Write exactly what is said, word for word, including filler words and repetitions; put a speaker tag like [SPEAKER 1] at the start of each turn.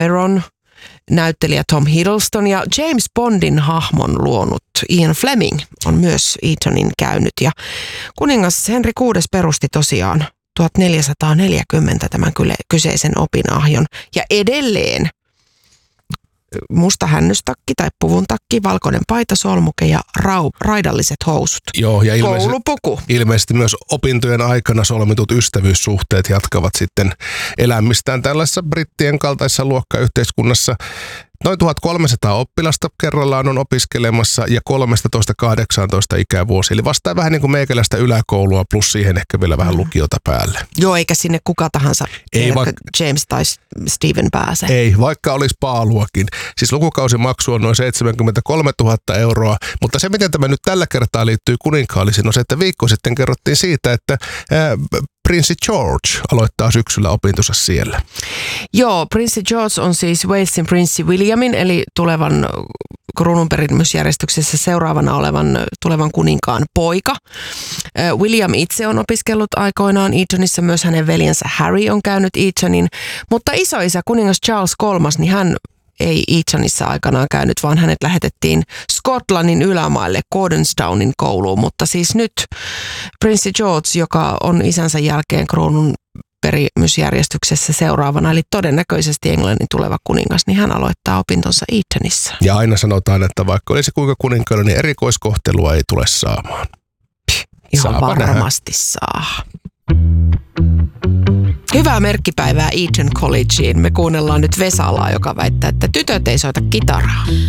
[SPEAKER 1] Byron, näyttelijä Tom Hiddleston ja James Bondin hahmon luonut Ian Fleming on myös Eatonin käynyt. Ja kuningas Henri kuudes perusti tosiaan tuhatneljäsataaneljäkymmentä tämän kyseisen opinahjon. Ja edelleen musta hännystakki tai puvuntakki, valkoinen paitasolmuke ja rau, raidalliset housut.
[SPEAKER 2] Joo, ja ilmeisesti,
[SPEAKER 1] koulupuku.
[SPEAKER 2] Ilmeisesti myös opintojen aikana solmitut ystävyyssuhteet jatkavat sitten elämistään tällaisessa brittien kaltaisessa luokkayhteiskunnassa. Noin tuhatkolmesataa oppilasta kerrallaan on opiskelemassa ja kolmetoista kahdeksantoista ikävuosi. Eli vastaa vähän niin kuin meikäläistä yläkoulua plus siihen ehkä vielä vähän lukiota päälle.
[SPEAKER 1] Joo, eikä sinne kuka tahansa, ei vaikka James tai Stephen pääse.
[SPEAKER 2] Ei, vaikka olisi paaluakin. Siis lukukausimaksu on noin seitsemänkymmentäkolmetuhatta euroa, mutta se miten tämä nyt tällä kertaa liittyy kuninkaallisiin on se, että viikko sitten kerrottiin siitä, että ää, prinssi George aloittaa syksyllä opintonsa siellä.
[SPEAKER 1] Joo, prinssi George on siis Walesin prinssi Williamin, eli tulevan kruununperimysjärjestyksessä seuraavana olevan tulevan kuninkaan poika. William itse on opiskellut aikoinaan Eatonissa, myös hänen veljensä Harry on käynyt Eatonin, mutta isoisä kuningas Charles kolmas, niin hän ei Eatonissa aikanaan käynyt, vaan hänet lähetettiin Skotlannin ylämaille Gordonstownin kouluun, mutta siis nyt prinssi George, joka on isänsä jälkeen kruunun perimysjärjestyksessä seuraavana, eli todennäköisesti Englannin tuleva kuningas, niin hän aloittaa opintonsa Eatonissa.
[SPEAKER 2] Ja aina sanotaan, että vaikka olisi kuinka kuninkaallinen, niin erikoiskohtelua ei tule saamaan.
[SPEAKER 1] Ihan
[SPEAKER 2] Saapa
[SPEAKER 1] varmasti nähdä. Saa. Hyvää merkkipäivää Eton Collegeen. Me kuunnellaan nyt Vesalaa, joka väittää, että tytöt ei soita kitaraa.